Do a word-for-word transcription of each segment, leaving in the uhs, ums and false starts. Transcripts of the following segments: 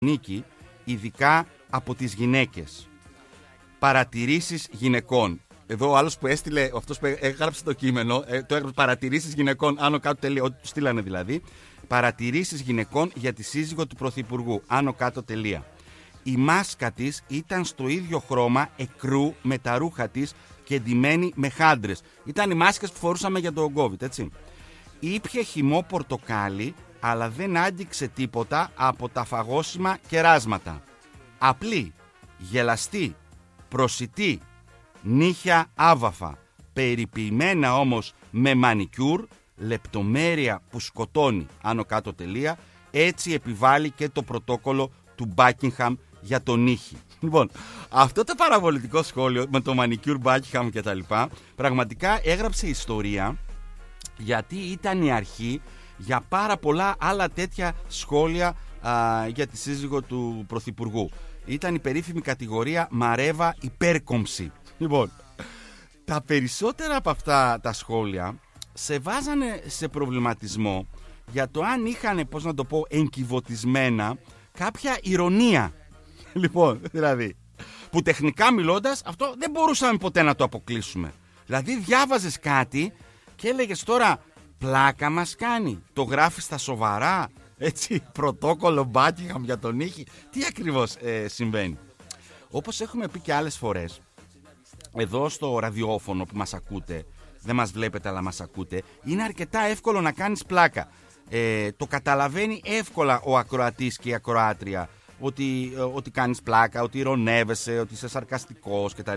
Νίκη, ειδικά από τις γυναίκες. Παρατηρήσεις γυναικών. Εδώ ο άλλος που έστειλε, αυτός που έγραψε το κείμενο, το έγραψε παρατηρήσεις γυναικών, άνω κάτω τελεία, ό,τι του στείλανε δηλαδή. Παρατηρήσεις γυναικών για τη σύζυγο του Πρωθυπουργού, άνω κάτω τελεία. Η μάσκα της ήταν στο ίδιο χρώμα εκρού με τα ρούχα της και ντυμένη με χάντρες. Ήταν οι μάσκες που φορούσαμε για το COVID, έτσι. Ήπιε χυμό πορτοκάλι, αλλά δεν άγγιξε τίποτα από τα φαγώσιμα κεράσματα. Απλή, γελαστή, προσιτή, νύχια άβαφα, περιποιημένα όμως με μανικιούρ, λεπτομέρεια που σκοτώνει, άνω κάτω τελεία, έτσι επιβάλλει και το πρωτόκολλο του Buckingham για τον νύχι. Λοιπόν, αυτό το παραβολητικό σχόλιο με το μανικιούρ Buckingham και τα λοιπά, πραγματικά έγραψε ιστορία, γιατί ήταν η αρχή για πάρα πολλά άλλα τέτοια σχόλια α, για τη σύζυγο του Πρωθυπουργού. Ήταν η περίφημη κατηγορία Μαρέβα υπέρκομψη. Λοιπόν, τα περισσότερα από αυτά τα σχόλια σε βάζανε σε προβληματισμό για το αν είχαν, πώς να το πω, εγκυβωτισμένα κάποια ηρωνία. Λοιπόν, δηλαδή, που τεχνικά μιλώντας αυτό δεν μπορούσαμε ποτέ να το αποκλείσουμε. Δηλαδή διάβαζες κάτι και έλεγες τώρα πλάκα μας κάνει, το γράφει στα σοβαρά, έτσι, πρωτόκολλο Buckingham για τον νύχι. Τι ακριβώς ε, συμβαίνει? Όπως έχουμε πει και άλλες φορές, εδώ στο ραδιόφωνο που μας ακούτε, δεν μας βλέπετε αλλά μας ακούτε, είναι αρκετά εύκολο να κάνεις πλάκα. Ε, το καταλαβαίνει εύκολα ο ακροατής και η ακροάτρια ότι, ε, ότι κάνεις πλάκα, ότι ειρωνεύεσαι, ότι είσαι σαρκαστικός κτλ.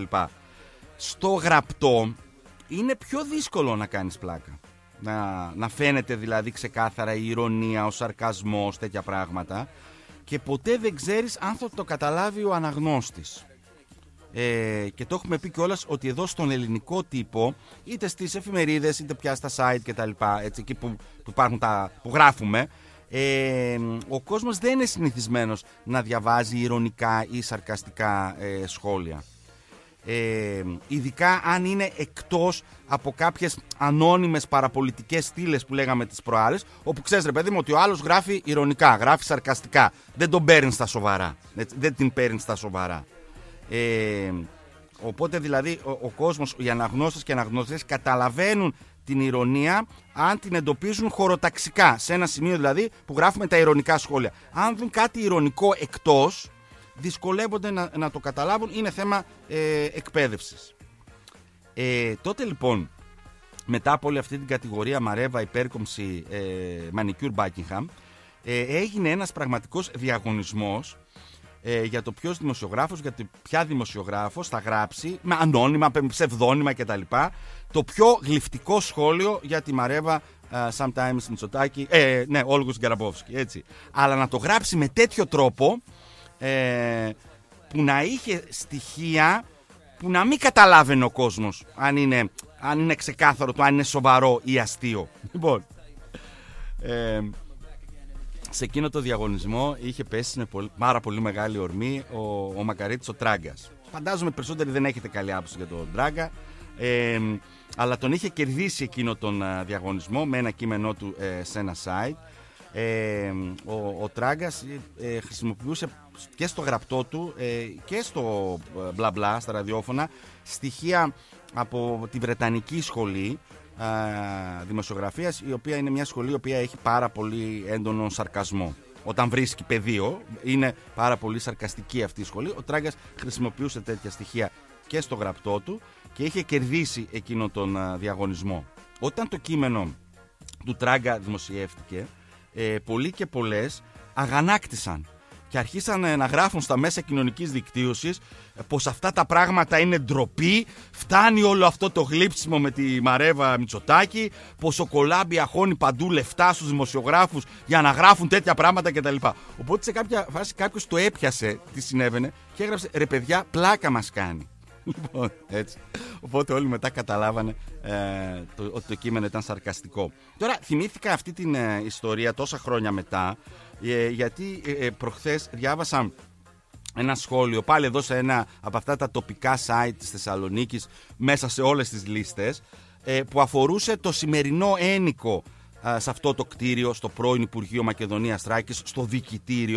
Στο γραπτό είναι πιο δύσκολο να κάνεις πλάκα. Να, να φαίνεται δηλαδή ξεκάθαρα η ειρωνία, ο σαρκασμός, τέτοια πράγματα, και ποτέ δεν ξέρεις αν θα το καταλάβει ο αναγνώστης. Ε, και το έχουμε πει κιόλας ότι εδώ στον ελληνικό τύπο, είτε στις εφημερίδες είτε πια στα site και τα λοιπά, έτσι, εκεί που, που, υπάρχουν τα, που γράφουμε, ε, ο κόσμος δεν είναι συνηθισμένος να διαβάζει ειρωνικά ή σαρκαστικά ε, σχόλια. Ε, ειδικά αν είναι εκτός από κάποιες ανώνυμες παραπολιτικές στήλες που λέγαμε τις προάλλες, όπου ξέρεις ρε παιδί μου ότι ο άλλος γράφει ειρωνικά, γράφει σαρκαστικά, δεν τον παίρνει στα σοβαρά, δεν την παίρνει στα σοβαρά. Ε, οπότε δηλαδή ο, ο κόσμος, οι αναγνώστες και αναγνώστες καταλαβαίνουν την ειρωνία αν την εντοπίζουν χωροταξικά, σε ένα σημείο δηλαδή που γράφουμε τα ειρωνικά σχόλια. Αν δουν κάτι ειρωνικό εκτός, δυσκολεύονται να, να το καταλάβουν, είναι θέμα ε, εκπαίδευσης. Ε, τότε λοιπόν, μετά από όλη αυτή την κατηγορία Μαρέβα υπέρκομψη ε, μανικιούρ Buckingham, ε, έγινε ένας πραγματικός διαγωνισμός ε, για το ποιος δημοσιογράφος, για το ποια δημοσιογράφος θα γράψει με ανώνυμα, με ψευδόνυμα κτλ. Το πιο γλυφτικό σχόλιο για τη Μαρέβα uh, sometimes Μητσοτάκη, ε, ναι, Όλγος Γκαραμπόφσκι, έτσι. Αλλά να το γράψει με τέτοιο τρόπο ε, που να είχε στοιχεία που να μην καταλάβαινε ο κόσμος αν είναι, αν είναι ξεκάθαρο το αν είναι σοβαρό ή αστείο. Λοιπόν, ε, σε εκείνο το διαγωνισμό είχε πέσει με πολύ, πάρα πολύ μεγάλη ορμή ο, ο Μακαρίτης ο Τράγκας. Φαντάζομαι περισσότεροι δεν έχετε καλή άποψη για τον Τράγκα, ε, αλλά τον είχε κερδίσει εκείνο τον α, διαγωνισμό με ένα κείμενό του ε, σε ένα site. Ε, ο, ο Τράγκας ε, χρησιμοποιούσε και στο γραπτό του ε, και στο μπλα μπλα, στα ραδιόφωνα, στοιχεία από τη Βρετανική σχολή α, δημοσιογραφίας, η οποία είναι μια σχολή η οποία έχει πάρα πολύ έντονο σαρκασμό. Όταν βρίσκει πεδίο, είναι πάρα πολύ σαρκαστική αυτή η σχολή. Ο Τράγκας χρησιμοποιούσε τέτοια στοιχεία και στο γραπτό του και είχε κερδίσει εκείνο τον α, διαγωνισμό. Όταν το κείμενο του Τράγκα δημοσιεύτηκε, ε, πολλοί και πολλές αγανάκτησαν και αρχίσαν να γράφουν στα μέσα κοινωνικής δικτύωσης πως αυτά τα πράγματα είναι ντροπή, φτάνει όλο αυτό το γλύψιμο με τη Μαρέβα Μητσοτάκη, πως ο Κολάμπη αχώνει παντού λεφτά στους δημοσιογράφους για να γράφουν τέτοια πράγματα κτλ. Οπότε σε κάποια φάση κάποιος το έπιασε τι συνέβαινε και έγραψε ρε παιδιά, πλάκα μας κάνει. Λοιπόν, έτσι. Οπότε όλοι μετά καταλάβανε ε, το, ότι το κείμενο ήταν σαρκαστικό. Τώρα θυμήθηκα αυτή την ε, ιστορία τόσα χρόνια μετά, ε, γιατί ε, προχθές διάβασα ένα σχόλιο πάλι εδώ σε ένα από αυτά τα τοπικά site της Θεσσαλονίκης, μέσα σε όλες τις λίστες, ε, που αφορούσε το σημερινό ένικο ε, σε αυτό το κτίριο, στο πρώην Υπουργείο Μακεδονίας Θράκης, στο δικητήριο,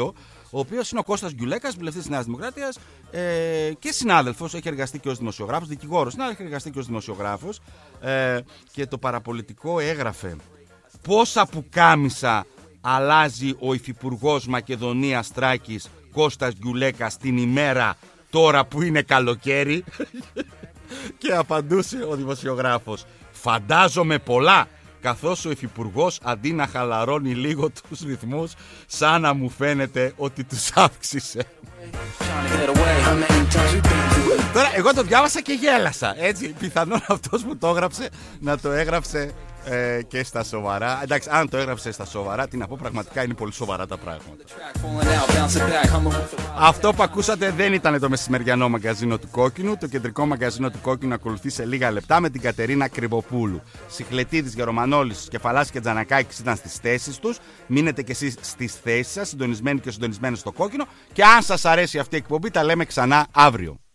ο οποίος είναι ο Κώστας Γκιουλέκας, βουλευτής της Νέας Δημοκρατίας ε, και συνάδελφος, έχει εργαστεί και ως δημοσιογράφος, δικηγόρος, ναι, έχει εργαστεί και ως δημοσιογράφος ε, και το παραπολιτικό έγραφε πόσα πουκάμισα αλλάζει ο υφυπουργός Μακεδονίας Θράκης Κώστας Γκιουλέκας την ημέρα τώρα που είναι καλοκαίρι. Και απαντούσε ο δημοσιογράφος, φαντάζομαι πολλά, καθώς ο υφυπουργός αντί να χαλαρώνει λίγο τους ρυθμούς, σαν να μου φαίνεται ότι τους αύξησε. Τώρα εγώ το διάβασα και γέλασα, έτσι, πιθανόν αυτός που το έγραψε να το έγραψε ε, και στα σοβαρά. Εντάξει, αν το έγραψε στα σοβαρά, τι να πω, πραγματικά είναι πολύ σοβαρά τα πράγματα. Αυτό που ακούσατε δεν ήταν το μεσημεριανό μαγκαζίνο του Κόκκινου. Το κεντρικό μαγκαζίνο του Κόκκινου ακολουθεί σε λίγα λεπτά με την Κατερίνα Κρυβοπούλου. Σιχλετίδης, Γερομανόλης, Κεφαλάς και Τζανακάκης ήταν στις θέσεις τους. Μείνετε κι εσείς στις θέσεις σας, συντονισμένοι και συντονισμένοι στο Κόκκινο. Και αν σας αρέσει αυτή η εκπομπή, τα λέμε ξανά αύριο.